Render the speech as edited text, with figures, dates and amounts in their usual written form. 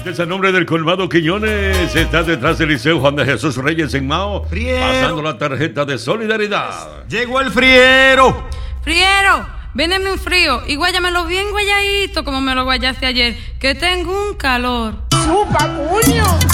Es el nombre del colmado Quiñones. Está detrás del Liceo Juan de Jesús Reyes en Mao. Friero. Pasando la tarjeta de solidaridad. Llegó el friero. Friero, véndeme un frío y guáyamelo bien guayadito como me lo guayaste ayer, que tengo un calor. ¡Chupa, puño!